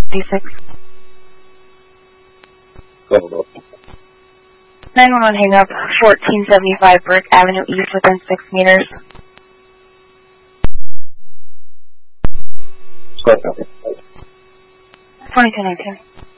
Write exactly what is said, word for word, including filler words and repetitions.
six. Go ahead. nine one one hang up, fourteen seventy-five Brick Avenue East within six meters. Go ahead. twenty-two nineteen.